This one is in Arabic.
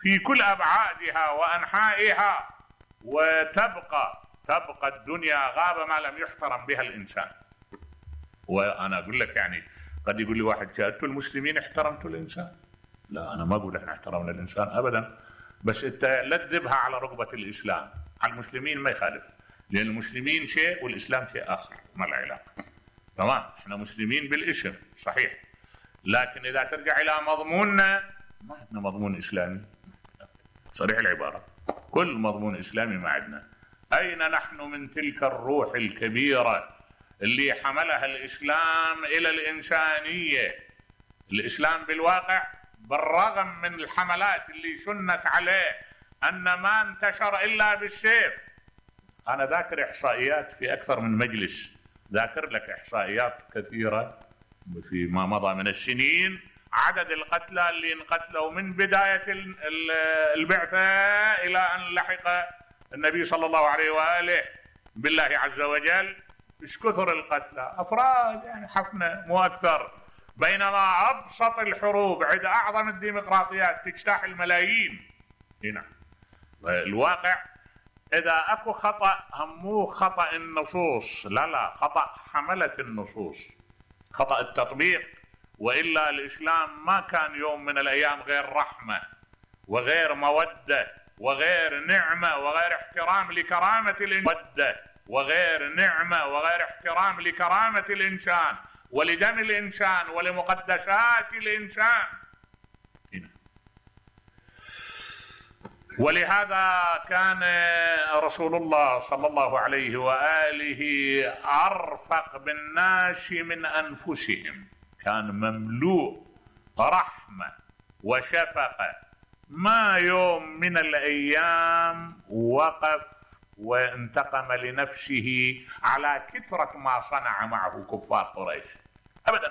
في كل أبعادها وأنحائها، وتبقى الدنيا غابة ما لم يحترم بها الإنسان. وأنا أقول لك يعني قد يقول لي واحد شاهدت المسلمين احترمت الإنسان؟ لا، أنا ما أقول احنا احترمنا الإنسان أبدا، بس أنت لا تذبها على رقبة الإسلام. على المسلمين ما يخالف، لأن المسلمين شيء والإسلام شيء آخر، ما العلاقة. تمام، احنا مسلمين بالاسم صحيح، لكن إذا ترجع إلى مضموننا ما عندنا مضمون إسلامي صريح العبارة، كل مضمون إسلامي ما عندنا. أين نحن من تلك الروح الكبيرة اللي حملها الإسلام إلى الإنسانية؟ الإسلام بالواقع بالرغم من الحملات اللي شنت عليه أن ما انتشر إلا بالسيف. أنا ذاكر إحصائيات في أكثر من مجلس، ذاكر لك إحصائيات كثيرة فيما مضى من السنين، عدد القتلى اللي انقتلوا من بداية البعثة إلى أن لحق النبي صلى الله عليه وآله بالله عز وجل. ايش كثر القتلى، أفراد يعني حفنة مو أكثر، بينما أبسط الحروب عند أعظم الديمقراطيات تجتاح الملايين. هنا الواقع إذا أكو خطأ همو خطأ النصوص، لا خطأ حملة النصوص، خطأ التطبيق. وإلا الإسلام ما كان يوم من الأيام غير رحمة وغير مودة وغير نعمة وغير احترام لكرامة الإنسان، وغير نعمة وغير احترام لكرامة الإنسان ولدم الإنسان ولمقدسات الإنسان. ولهذا كان رسول الله صلى الله عليه وآله أرفق بالناس من أنفسهم، كان مملوء رحمة وشفقة. ما يوم من الأيام وقف وانتقم لنفسه على كثرة ما صنع معه كفار قريش أبدا.